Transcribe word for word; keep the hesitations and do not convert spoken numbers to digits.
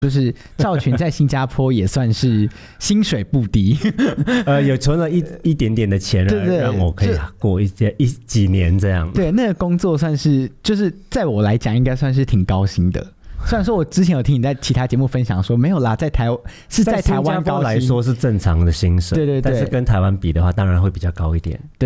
就是赵群在新加坡也算是薪水不低， 呃，有存了一一点点的钱，对对，让我可以过一些一几年这样。 对，那个工作算是就是在我来讲应该算是挺高薪的。虽然说我之前有听你在其他节目分享说没有啦，在台是在台湾高薪来说是正常的薪水， 对对对， 但是跟台湾比的话，当然会比较高一点。